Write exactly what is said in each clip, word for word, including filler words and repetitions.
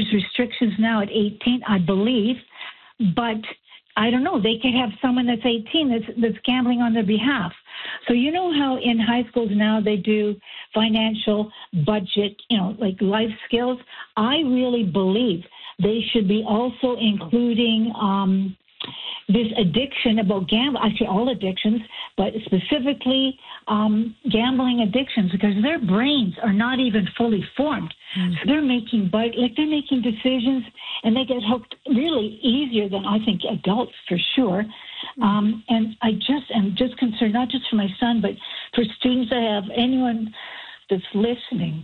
there's restrictions now at eighteen, I believe, but I don't know. They could have someone that's eighteen that's, that's gambling on their behalf. So you know how in high schools now they do financial budget, you know, like life skills? I really believe they should be also including um, this addiction about gambling, actually all addictions, but specifically um, gambling addictions, because their brains are not even fully formed. Mm. So they're making, like they're making decisions, and they get hooked really easier than I think adults for sure. Mm. Um, and I just am just concerned, not just for my son, but for students that have, anyone that's listening.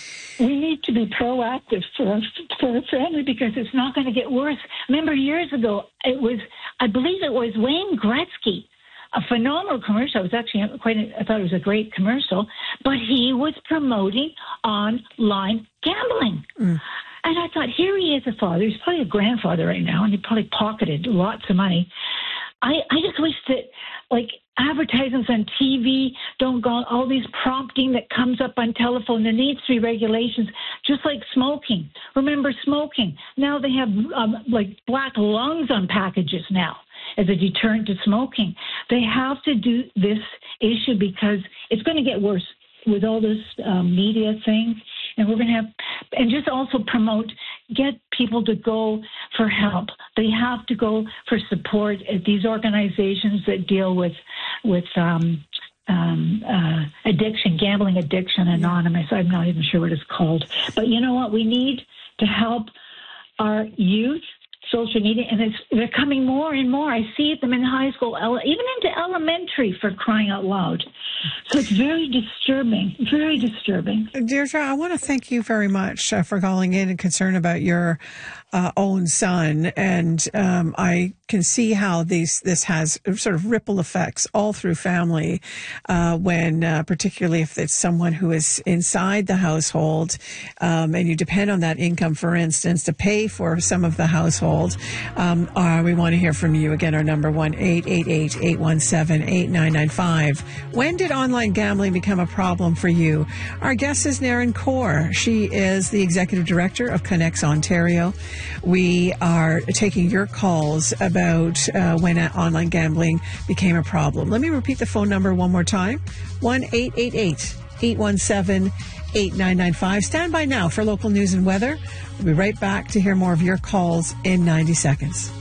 We need to be proactive for our, for our family, because it's not going to get worse. Remember years ago, it was, I believe it was Wayne Gretzky, a phenomenal commercial. It was actually quite, a, I thought it was a great commercial, but he was promoting online gambling. Mm. And I thought, here he is, a father. He's probably a grandfather right now, and he probably pocketed lots of money. I, I just wish that, like, advertisements on T V don't go, all these prompting that comes up on telephone. There needs to be regulations, just like smoking. Remember smoking? Now they have um, like black lungs on packages now as a deterrent to smoking. They have to do this issue because it's going to get worse with all this um, media thing. And we're going to have, and just also promote, get people to go for help. They have to go for support at these organizations that deal with, with um, um, uh, addiction, gambling addiction anonymous. I'm not even sure what it's called. But you know what? We need to help our youth. Social media, and it's, they're coming more and more. I see them in high school, even into elementary, for crying out loud. So it's very disturbing, very disturbing. Deirdre, I want to thank you very much uh, for calling in and concern about your uh, own son. And um, I can see how these this has sort of ripple effects all through family uh, when, uh, particularly if it's someone who is inside the household um, and you depend on that income, for instance, to pay for some of the household. Um, uh, we want to hear from you. Again, our number, one eight eight eight, eight one seven, eight nine nine five. When did online gambling become a problem for you? Our guest is Naren Kaur. She is the executive director of Connex Ontario. We are taking your calls about uh, when online gambling became a problem. Let me repeat the phone number one more time. one eight eight eight, eight one seven, eight nine nine five. Stand by now for local news and weather. We'll be right back to hear more of your calls in ninety seconds.